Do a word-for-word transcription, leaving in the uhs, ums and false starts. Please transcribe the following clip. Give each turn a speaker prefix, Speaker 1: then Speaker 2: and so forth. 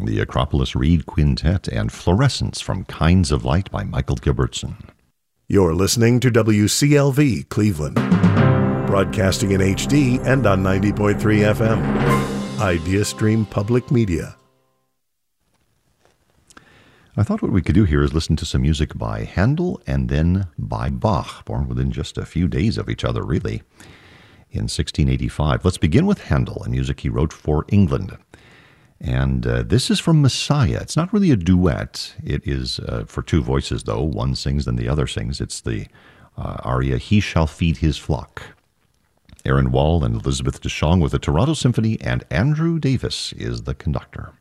Speaker 1: the Acropolis Reed Quintet, and Fluorescence from Kinds of Light by Michael Gilbertson.
Speaker 2: You're listening to W C L V Cleveland, broadcasting in H D and on ninety point three F M. IdeaStream Public Media.
Speaker 1: I thought what we could do here is listen to some music by Handel and then by Bach, born within just a few days of each other, really, in sixteen eighty-five. Let's begin with Handel, a music he wrote for England. And uh, this is from Messiah. It's not really a duet. It is uh, for two voices, though. One sings, then the other sings. It's the uh, aria, He Shall Feed His Flock. Aaron Wall and Elizabeth DeShong with the Toronto Symphony, and Andrew Davis is the conductor.